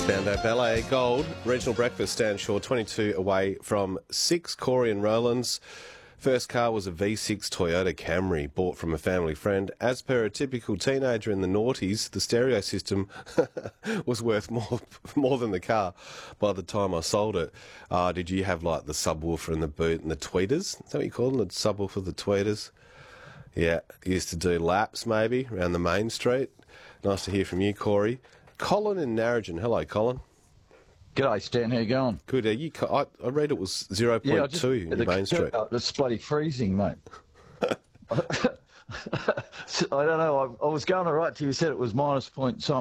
Bando Ballet Gold Regional Breakfast, Stan Shaw, 22 away from 6. Corey and Roland's first car was a V6 Toyota Camry bought from a family friend. As per a typical teenager in the noughties, the stereo system was worth more than the car by the time I sold it. Did you have like the subwoofer and the boot and the tweeters? Is that what you call them? The subwoofer, the tweeters? Yeah, used to do laps maybe around the main street. Nice to hear from you, Corey. Colin in Narrogin. Hello, Colin. G'day, Stan. How you going? Good. I read it was 0.2 in the main street. It's bloody freezing, mate. I don't know. I was going all right till you said it was minus point something.